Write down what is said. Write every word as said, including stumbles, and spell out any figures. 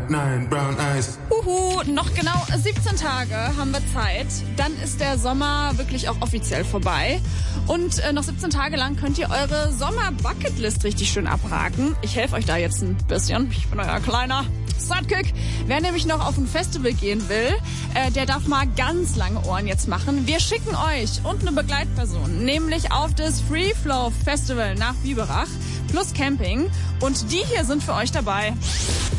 nine brown eyes. Uhu, noch genau siebzehn Tage haben wir Zeit. Dann ist der Sommer wirklich auch offiziell vorbei. Und äh, noch siebzehn Tage lang könnt ihr eure Sommer-Bucketlist richtig schön abhaken. Ich helfe euch da jetzt ein bisschen. Ich bin euer kleiner Sidekick. Wer nämlich noch auf ein Festival gehen will, äh, der darf mal ganz lange Ohren jetzt machen. Wir schicken euch und eine Begleitperson, nämlich auf das Free Flow Festival nach Biberach plus Camping. Und die hier sind für euch dabei.